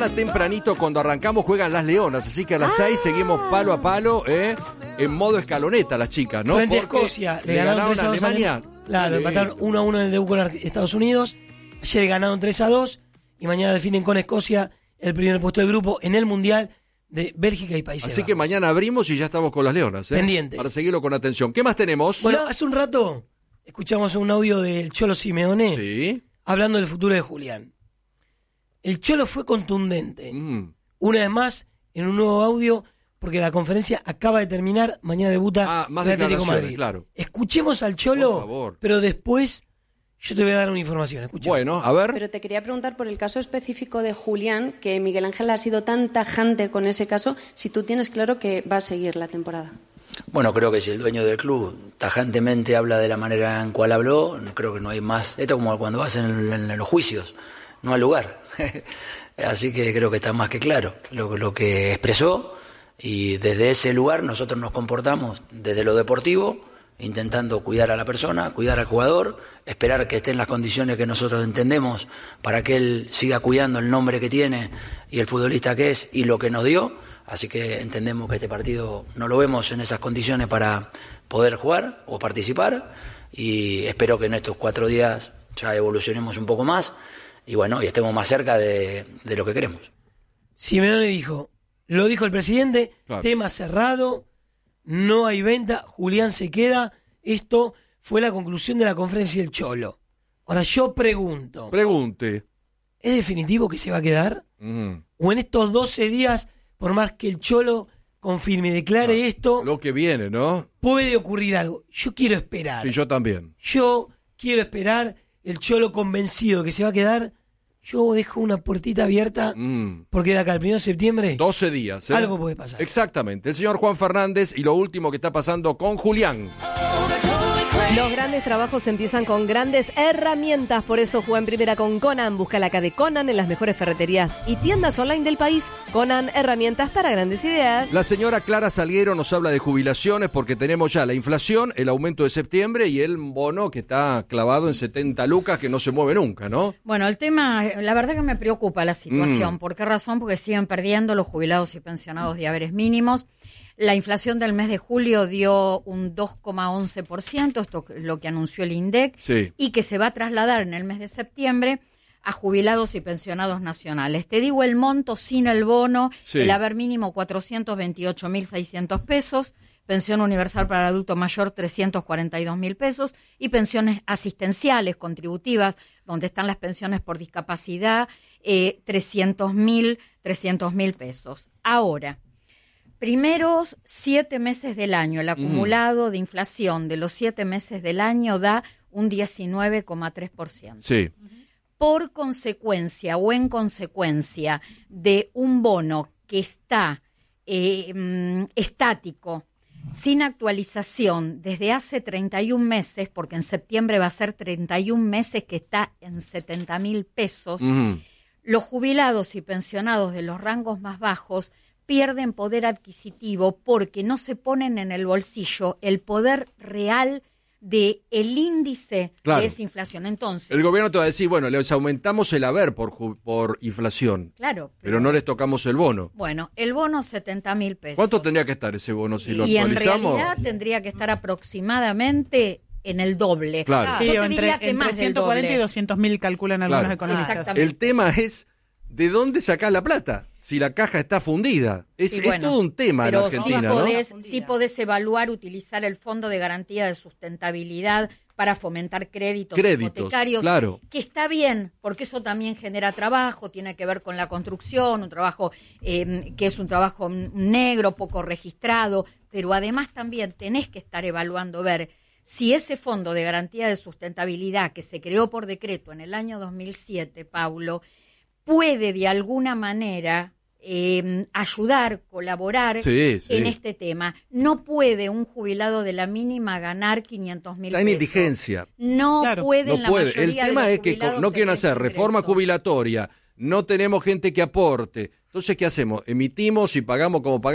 mañana tempranito cuando arrancamos juegan las Leonas, así que a las 6 seguimos palo a palo, en modo escaloneta las chicas, ¿no? Frente a Porque Escocia, le ganaron 3-2 a Alemania. Claro, empataron 1-1 en el debut con Estados Unidos. Ayer ganaron 3-2 y mañana definen con Escocia el primer puesto de grupo en el Mundial de Bélgica y Países Bajos. Así que mañana abrimos y ya estamos con las Leonas, pendientes. Para seguirlo con atención. ¿Qué más tenemos? Bueno, hace un rato escuchamos un audio del Cholo Simeone, sí, hablando del futuro de Julián. El Cholo fue contundente. Una vez más, en un nuevo audio, porque la conferencia acaba de terminar, mañana debuta más el Atlético de Madrid. Claro. Escuchemos al Cholo, por favor, pero después yo te voy a dar una información. Escuchemos. Bueno, a ver. Pero te quería preguntar por el caso específico de Julián, que Miguel Ángel ha sido tan tajante con ese caso, si tú tienes claro que va a seguir la temporada. Bueno, creo que si el dueño del club tajantemente habla de la manera en cual habló, creo que no hay más. Esto es como cuando vas en los juicios, no hay lugar. Así que creo que está más que claro lo que expresó, y desde ese lugar nosotros nos comportamos desde lo deportivo, intentando cuidar a la persona, cuidar al jugador, esperar que esté en las condiciones que nosotros entendemos para que él siga cuidando el nombre que tiene y el futbolista que es y lo que nos dio. Así que entendemos que este partido no lo vemos en esas condiciones para poder jugar o participar, y espero que en estos 4 días ya evolucionemos un poco más y bueno, y estemos más cerca de lo que queremos. Simeone dijo, lo dijo el presidente, claro, tema cerrado, no hay venta, Julián se queda. Esto fue la conclusión de la conferencia del Cholo. Ahora yo Pregunte. ¿Es definitivo que se va a quedar? ¿O en estos 12 días, por más que el Cholo confirme y declare esto, lo que viene, ¿no? Puede ocurrir algo? Yo quiero esperar. Sí, yo también. Yo quiero esperar. El Cholo convencido que se va a quedar. Yo dejo una puertita abierta, porque de acá al 1 de septiembre 12 días, algo puede pasar. Exactamente. El señor Juan Fernández y lo último que está pasando con Julián. Los grandes trabajos empiezan con grandes herramientas, por eso juega en primera con Conan. Busca la K de Conan en las mejores ferreterías y tiendas online del país. Conan, herramientas para grandes ideas. La señora Clara Salguero nos habla de jubilaciones porque tenemos ya la inflación, el aumento de septiembre y el bono que está clavado en 70 lucas que no se mueve nunca, ¿no? Bueno, el tema, la verdad que me preocupa la situación. ¿Por qué razón? Porque siguen perdiendo los jubilados y pensionados de haberes mínimos. La inflación del mes de julio dio un 2,11%, esto es lo que anunció el INDEC, sí, y que se va a trasladar en el mes de septiembre a jubilados y pensionados nacionales. Te digo el monto sin el bono, sí, el haber mínimo 428.600 pesos, pensión universal para el adulto mayor 342.000 pesos y pensiones asistenciales, contributivas, donde están las pensiones por discapacidad, 300.000 pesos. Ahora, primeros 7 meses del año, el acumulado de inflación de los 7 meses del año da un 19,3%. Sí. Por consecuencia o en consecuencia de un bono que está estático, sin actualización desde hace 31 meses, porque en septiembre va a ser 31 meses que está en 70.000 pesos, los jubilados y pensionados de los rangos más bajos pierden poder adquisitivo porque no se ponen en el bolsillo el poder real de el índice de esa inflación. Entonces, el gobierno te va a decir, bueno, les aumentamos el haber por inflación. Claro. Pero no les tocamos el bono. Bueno, el bono 70.000 pesos. ¿Cuánto tendría que estar ese bono si lo y actualizamos? En realidad tendría que estar aproximadamente en el doble. Claro. Sí, yo te diría que entre más del 140 doble. y 200.000 calculan algunos economistas. Exactamente. El tema es, ¿de dónde sacás la plata? Si la caja está fundida. Es todo un tema en Argentina, ¿no? Sí podés evaluar, utilizar el Fondo de Garantía de Sustentabilidad para fomentar créditos hipotecarios, claro, que está bien, porque eso también genera trabajo, tiene que ver con la construcción, un trabajo que es un trabajo negro, poco registrado, pero además también tenés que estar evaluando, ver si ese Fondo de Garantía de Sustentabilidad que se creó por decreto en el año 2007, Paulo, puede de alguna manera ayudar, colaborar en este tema. No puede un jubilado de la mínima ganar 500.000 pesos. La indigencia. No puede. No puede. El tema es que no quieren hacer reforma jubilatoria, no tenemos gente que aporte. Entonces, ¿qué hacemos? Emitimos y pagamos como pagamos.